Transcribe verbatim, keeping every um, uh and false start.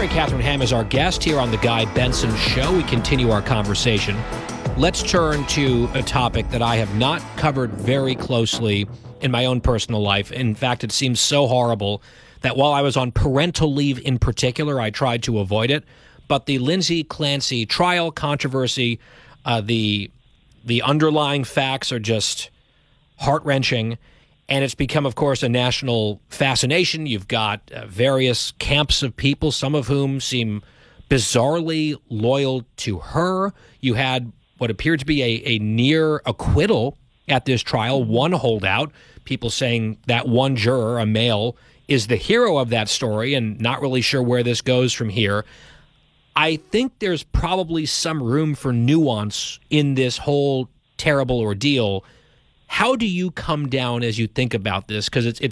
Mary Catherine Ham is our guest here on The Guy Benson Show. We continue our conversation. Let's turn to a topic that I have not covered very closely in my own personal life. In fact, it seems so horrible that while I was on parental leave in particular, I tried to avoid it. But the Lindsay Clancy trial controversy, uh, the the underlying facts are just heart-wrenching. And it's become, of course, a national fascination. You've got uh, various camps of people, some of whom seem bizarrely loyal to her. You had what appeared to be a, a near acquittal at this trial, one holdout, people saying that one juror, a male, is the hero of that story and not really sure where this goes from here. I think there's probably some room for nuance in this whole terrible ordeal. How do you come down as you think about this? Because it's, it